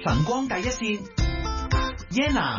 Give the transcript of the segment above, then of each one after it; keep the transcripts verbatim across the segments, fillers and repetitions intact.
晨光第一線 Yenna。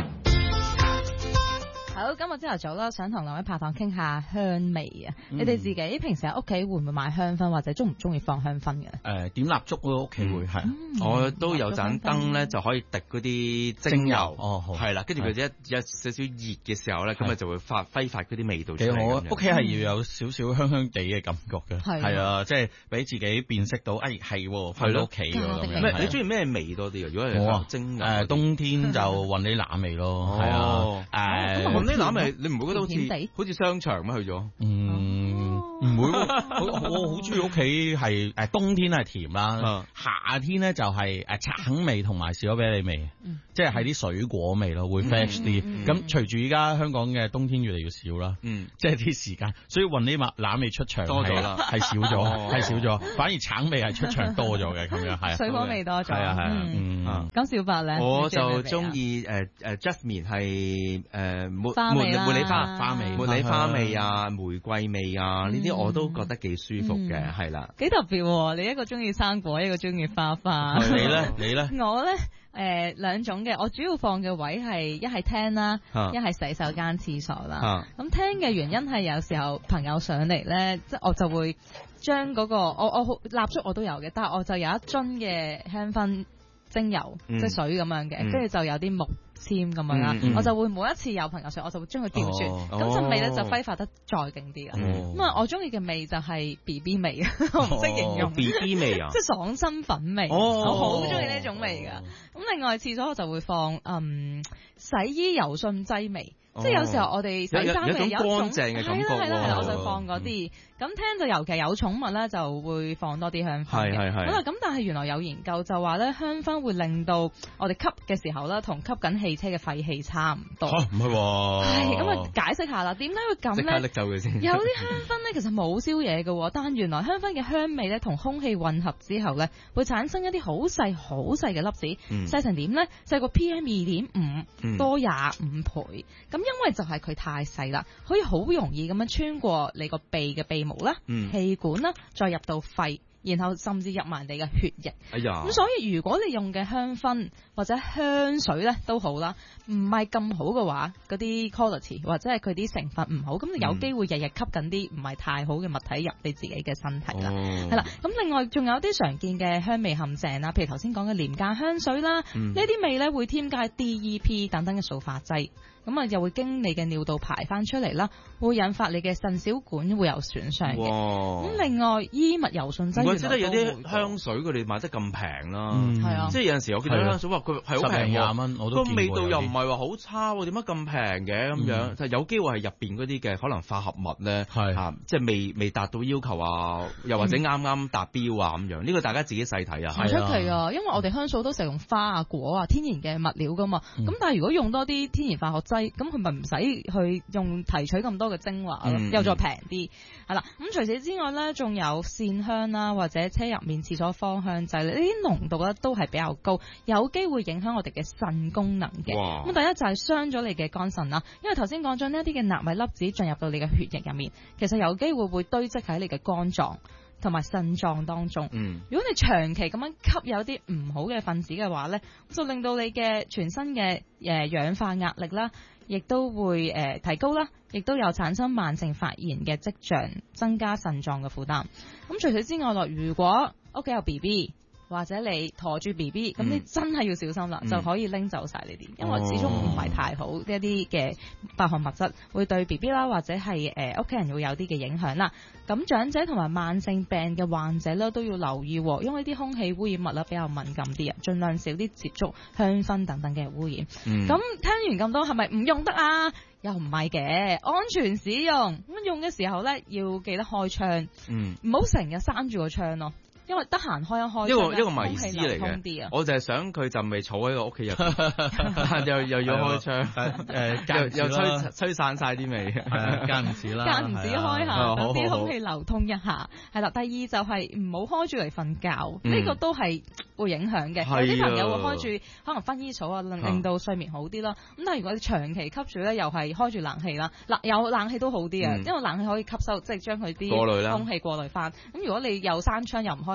好，今日朝頭早啦，想同兩位拍檔傾下香味啊！嗯、你哋自己平時喺屋企會唔會買香薰，或者中唔中意放香薰嘅？誒、 呃，點蠟燭咯，屋企會係、嗯， 我都有盞燈咧，就可以滴嗰啲精油， 哦， 係啦，跟住佢一有少少熱嘅時候咧，咁啊就會發揮發嗰啲味道出嚟。 幾好啊！屋企係要有少少香香地嘅感覺嘅，係啊，即係俾自己辨識到，哎係，係咯，屋企㗎咁樣。 你中意咩味多啲啊？如果係精油， 誒冬天就雲呢拿味咯，係啊，誒。 啲腩味你唔會覺得好似好似商場咩去咗？ 嗯，唔會。我我好中意屋企係誒冬天係甜啦，夏天咧就係誒橙味同埋士多啤梨味，即係係啲水果味咯，會 fresh 啲。咁隨住而家香港嘅冬天越嚟越少啦，即係啲時間，所以雲呢馬腩味出場多咗啦， 係少咗，係少咗，反而橙味係出場多咗嘅咁樣，係水果味多咗， 係啊係啊，嗯。 咁小白咧， 我就中意誒誒 Jasmine 係誒玫茉莉花花味、 茉莉花味啊、玫瑰味啊，呢啲我都覺得幾舒服嘅，係啦。 幾特別喎！你一個中意生果，一個中意花花。 你咧？你咧？ 我咧誒兩種嘅，我主要放嘅位係一係廳啦，一係洗手間、廁所啦。咁廳嘅原因係有時候朋友上嚟咧，即係我就會將嗰個我我蠟燭我都有嘅，但係我就有一樽嘅香薰精油，即係水咁樣嘅，跟住就有啲木簽咁樣啦，嗯嗯、我就會每一次有朋友上，我就會將佢調轉，咁陣、哦、味咧就揮發得再勁啲啊！咁啊、嗯，我中意嘅味就係 B B 味，我唔識形容 B B 味啊， 即係爽身粉味，哦、我好中意呢種味噶。咁、哦、另外廁所我就會放嗯洗衣柔順劑味。即係有時候我哋洗衫嘅有一種乾淨嘅感覺， 係啦係啦係啦，我就放嗰啲。咁聽到尤其有寵物咧，就會放多啲香薰嘅。係係係。好啦，咁但係原來有研究就話咧，香薰會令到我哋吸嘅時候咧，同吸緊汽車嘅廢氣差唔多。 嚇唔係喎。 係咁啊，解釋下啦，點解會咁咧？ 即刻拎走佢先。 有啲香薰咧，其實冇燒嘢嘅，但係原來香薰嘅香味咧，同空氣混合之後咧，會產生一啲好細好細嘅粒子，嗯、細成點咧？細過 P M 二點五，多廿五倍。咁因為就係佢太細啦，可以好容易咁樣穿過你個鼻嘅鼻毛啦、嗯、氣管啦，再入到肺，然後甚至入埋你嘅血液。哎呀！咁所以如果你用嘅香薰或者香水咧都好啦，唔係咁好嘅話，嗰啲 quality 或者係佢啲成分唔好，咁你有機會日日吸緊啲唔係太好嘅物體入你自己嘅身體啦。係啦、哦，咁另外仲有啲常見嘅香味陷阱啦，譬如頭先講嘅廉價香水啦，嗯、呢啲味咧會添加 D E P 等等嘅塑化劑。咁啊，又會經你嘅尿道排翻出嚟啦，會引發你嘅腎小管會有損傷嘅。咁另外衣物柔順劑， 我知得有啲香水佢哋賣得咁平啦，係啊，即係有陣時我見到香水話佢係好平廿蚊，我都見過。 個味道又唔係話好差，點解咁平嘅咁樣？就有機會係入邊嗰啲嘅可能化合物咧，嚇，即係未未達到要求啊，又或者啱啱達標啊咁樣。呢個大家自己細睇啊。 唔出奇啊，因為我哋香水都成日用花啊、果啊、天然嘅物料噶嘛。咁但係如果用多啲天然化學劑，咁佢咪唔使去用提取咁多嘅精華咯，嗯、又再平啲，係啦。咁除此之外咧，仲有線香啦，或者車入面廁所芳香劑呢啲濃度咧都係比較高，有機會影響我哋嘅腎功能嘅。咁哇第一就係傷咗你嘅肝腎啦，因為頭先講咗呢一啲嘅納米粒子進入到你嘅血液入面，其實有機會會堆積喺你嘅肝臟同埋腎臟當中，嗯、如果你長期咁樣吸有啲唔好嘅分子嘅話咧，就令到你嘅全身嘅誒氧化壓力啦，亦都會誒、呃、提高啦，亦都有產生慢性發炎嘅跡象，增加腎臟嘅負擔。咁除此之外咯，如果屋企有 B B。或者你馱住 B B，咁你真係要小心啦，嗯、就可以拎走晒呢啲，因為始終唔係太好嘅一啲嘅化學物質，會對 B B 啦或者係誒屋企人會有啲嘅影響啦。咁長者同埋慢性病嘅患者咧都要留意，因為啲空氣污染物咧比較敏感啲啊，盡量少啲接觸香薰等等嘅污染。咁、嗯、聽完咁多，係咪唔用得啊？又唔係嘅，安全使用。咁用嘅時候咧要記得開窗，唔好成日閂住個窗咯。因為得閒開一開， 一個一個迷思嚟嘅。我就係想佢陣味儲喺個屋企入邊，又又要開窗，誒又又吹吹散晒啲味， 間唔時啦， 間唔時開下，等啲空氣流通一下。係啦，第二就係唔好開住嚟瞓覺，呢個都係會影響嘅。有啲朋友會開住可能薰衣草啊，令到睡眠好啲啦。咁但係如果你長期吸住咧，又係開住冷氣啦，嗱有冷氣都好啲啊，因為冷氣可以吸收，即係將佢啲空氣過濾翻。咁如果你又閂窗又唔開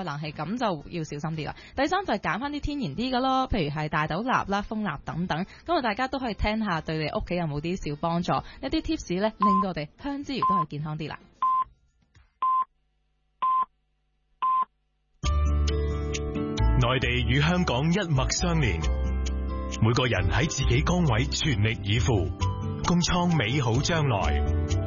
冷氣，咁就要小心啲啦。第三就係揀翻啲天然啲嘅咯，譬如係大豆蠟啦、蜂蠟等等，咁啊大家都可以聽下對你屋企有冇啲小幫助，一啲 tips 咧令到我哋香之餘都係健康啲啦。 內地與香港一脈相連，每個人喺自己崗位全力以赴，共創美好將來。